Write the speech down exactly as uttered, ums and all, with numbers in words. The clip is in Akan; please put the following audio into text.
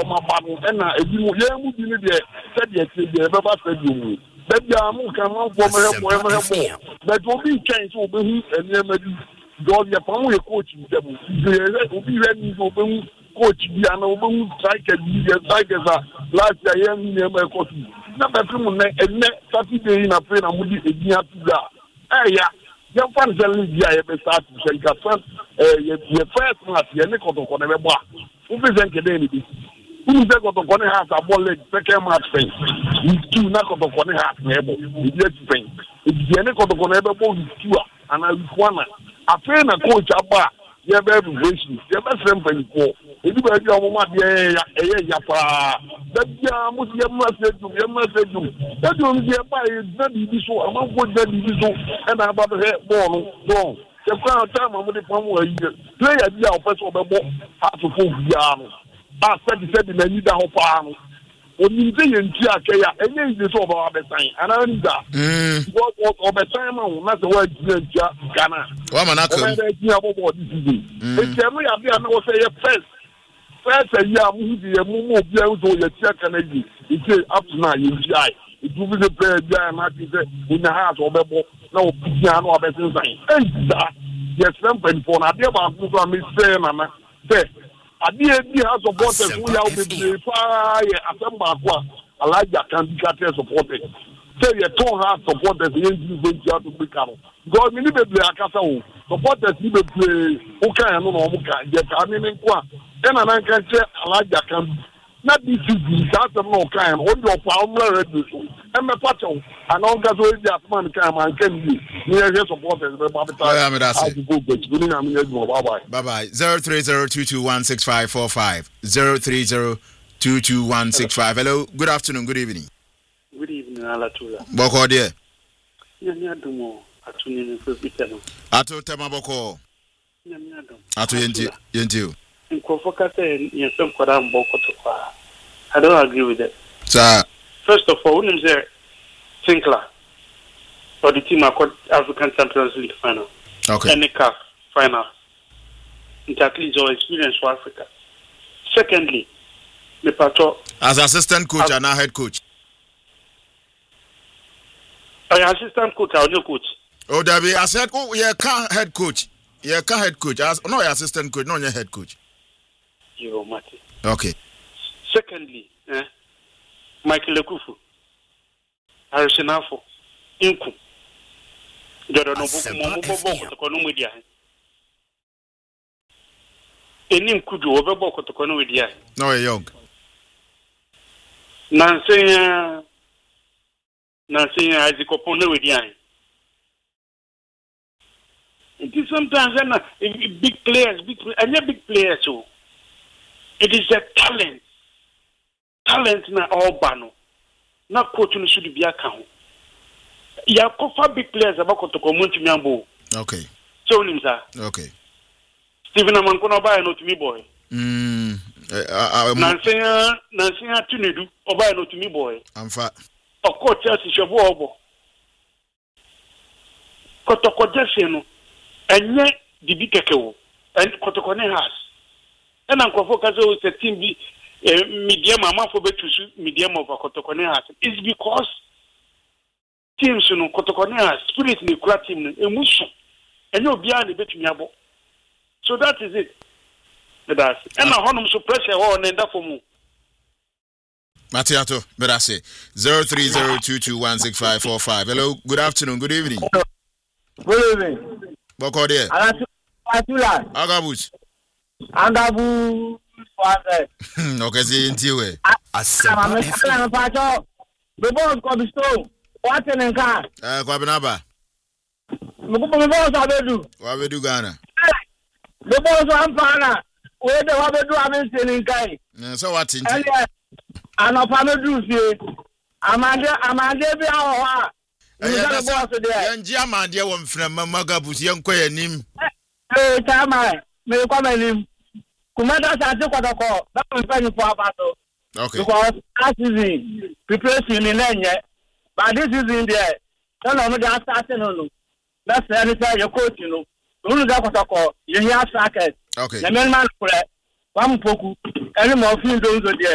my bottle, and I, if you move in the said yes, the Baba said you. That Yamu can run for me, but will be changed over him and never do your family coaching them. They will be ready to coach the Anobu, Tiger, Tigers last year, never coach. Number two, and next Saturday in a friend, I'm with you. Hey, yeah. Your fans are living here, but start to say, your first match, your nickel on every bar. Who present the day? Who is got the corner house? A ball leg, second match thing. You two knuckle the corner house, neighbor. You get thing. It's the nickel the corner ball is two, and I was one. I train a coach a bar. You have every vision. You have a friend for you. If you have your mama, yeah, yeah, yeah, that Yamus, you must say to you, must say to that you will buy is very so. I'm not good, very so, and I'm about to head born. Wrong. The crown time I'm with the palm where you play a year of first of the ball, half to four yards. I said, he said, I need a whole farm. When you say in Tiakea, and then you saw about the time, and I need that. What was over time, not the word Ghana. Woman, I can't hear about this. It's every idea, no say first. First, a year, movie, a moo, to your check and it's up to now, you die. It will be the player, and I said, in the house or the ball, no piano or better sign. And that, yes, something for an idea about who I'm saying, and I say, I did the house of waters who have been fire at some bar. I like that can be cut supported. Say your tone has supporters the engine going to be covered. God, we need to play a castle. Supporters need to play. Okay, I know Muka. Yes, I mean, then I can say I like that can not this is that's no kind. Hold your power, and my patrol. And all that way, that man can can be near your supporters. Bye bye. Zero three zero two two one six five four five zero three zero two two one six five. Hello. Good afternoon. Good evening. Good evening, Alatula. Boko dear. Yamiadumo, Atuni, Fusitano. Ato Tamaboko. Yamiadum. Ato Yenti Yenti. In Kofokate, in some Kodam Boko. I don't agree with it. Sir. First of all, when there Tinkler or the team are called African Champions League final. Okay. And the C A F final. It at least your experience for Africa. Secondly, the patrol. As assistant coach and now head coach. An assistant coach or no coach? Oh, David, I said, oh, yeah, can head coach. Yeah, can head coach. As no, your assistant coach, no, your head coach. You Mati. Okay. Secondly, eh, Michael Lekufu, Arisinafo, Inku, Jordan Obuku, Momo Media. Any could you over Boko to Conodia? No, young. Nancy. Nancy, as the Copono with Yang. It is sometimes uh, big players, big and big players too. It is a talent. Talent na all bano. Na coach no should be account. Ya kofa big players about to come to Miambo. Okay. So Nimza. Okay. Stephen Amankona buy no to me boy. Mm. Nancy, Nancy Tunidu, or buy no to me boy. I'm fat. Of course, Chelsea Shabo. Kotoko Jesseno, and yet the big Keko, and Kotokone has. And Uncle Focazo is a team, medium amount for better medium of a Kotokone has. It's because teams, you know, Kotokone has spirit in the club team, emotion, and you're beyond the bit Miabo. So that is it. That's and I want to pressure on and that for me. Matiato, Berase, zero three zero two two one six five four five. Hello, good afternoon, good evening. Good evening. Boko there. Atula. Agabus. Agabu. Okay, see in Tiwe. I'm a patrol. The boss got the stone. What's in the car? Uh, Quabinaba. The boss, I do. What we do, Ghana? The boss, I'm Pana. Where the other do, I'm in Kai. So what's in and of Pamadou, Amanda, Amanda, be our. Young Jama, dear one from Magabus, young Quay and him. Hey, Tama, may you come and him? Kumada Santo Kotoko, that was very for a battle. Okay. Because last season, preparation in Lenya, but this is in there. Tell them that starting. That's the other your coach, you know. Who got Kotoko, you hear sackers. Okay. The man, one poku, any more few those there.